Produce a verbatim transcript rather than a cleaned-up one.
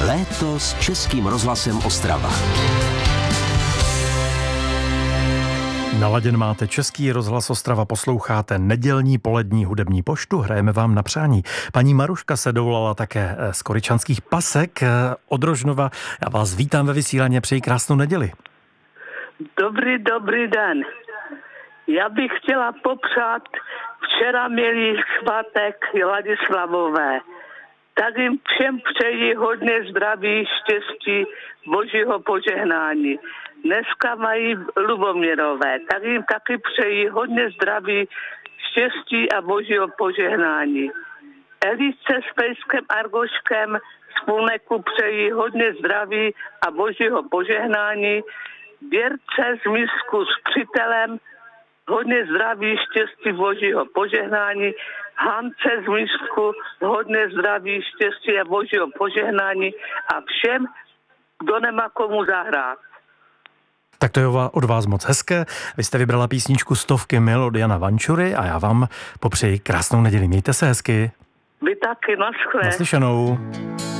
Léto s Českým rozhlasem Ostrava. Naladěn máte Český rozhlas Ostrava, posloucháte nedělní polední hudební poštu, hrajeme vám na přání. Paní Maruška se dovolala také z Koryčanských Pasek od Rožnova. Já vás vítám ve vysílání, přeji krásnou neděli. Dobrý, dobrý den. Já bych chtěla popřát, včera měli svátek Ladislavové. Tak jim všem přeji hodně zdraví, štěstí, božího požehnání. Dneska mají Luboměrové, tak jim taky přeji hodně zdraví, štěstí a božího požehnání. Elišce s Pejskem Argoškem z Půlneku přeji hodně zdraví a božího požehnání. Věrce z Mísku s přítelem hodně zdraví, štěstí, božího požehnání. Hance z Mísku hodně zdraví, štěstí a božího požehnání a všem, kdo nemá komu zahrát. Tak to je od vás moc hezké. Vy jste vybrala písničku Stovky mil od Jana Vančury a já vám popřeji krásnou neděli. Mějte se hezky. Vy taky, naschle. Naslyšenou.